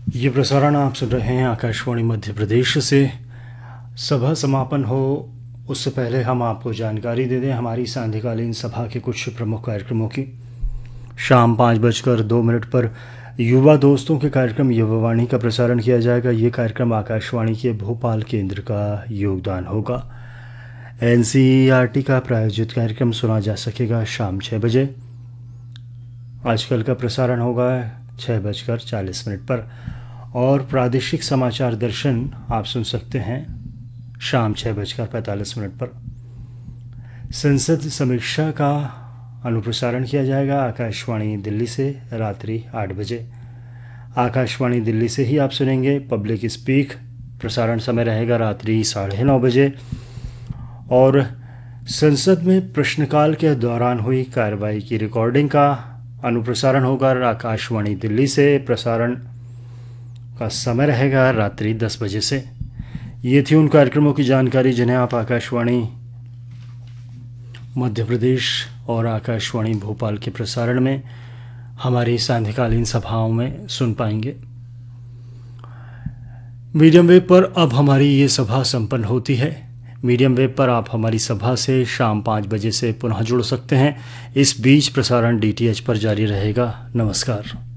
ये प्रसारण आप सुन रहे हैं आकाशवाणी मध्य प्रदेश से। सभा समापन हो उससे पहले हम आपको जानकारी दे दें हमारी सांध्यकालीन सभा के कुछ प्रमुख कार्यक्रमों की। शाम 5:02 पर युवा दोस्तों के कार्यक्रम युवावाणी का प्रसारण किया जाएगा। ये कार्यक्रम आकाशवाणी के भोपाल केंद्र का योगदान होगा। एनसीईआरटी का प्रायोजित कार्यक्रम सुना जा सकेगा शाम 6 बजे। आजकल का प्रसारण होगा 6:40 पर और प्रादेशिक समाचार दर्शन आप सुन सकते हैं शाम 6:45 पर। संसद समीक्षा का अनुप्रसारण किया जाएगा आकाशवाणी दिल्ली से रात्रि 8 बजे। आकाशवाणी दिल्ली से ही आप सुनेंगे पब्लिक स्पीक। प्रसारण समय रहेगा रात्रि 9:30 बजे। और संसद में प्रश्नकाल के दौरान हुई कार्रवाई की रिकॉर्डिंग का अनुप्रसारण होगा आकाशवाणी दिल्ली से। प्रसारण का समय रहेगा रात्रि 10 बजे से। ये थी उन कार्यक्रमों की जानकारी जिन्हें आप आकाशवाणी मध्य प्रदेश और आकाशवाणी भोपाल के प्रसारण में हमारी सांध्यकालीन सभाओं में सुन पाएंगे। मीडियम वेव पर अब हमारी ये सभा संपन्न होती है। मीडियम वेव पर आप हमारी सभा से शाम 5 बजे से पुनः जुड़ सकते हैं। इस बीच प्रसारण डीटीएच पर जारी रहेगा। नमस्कार।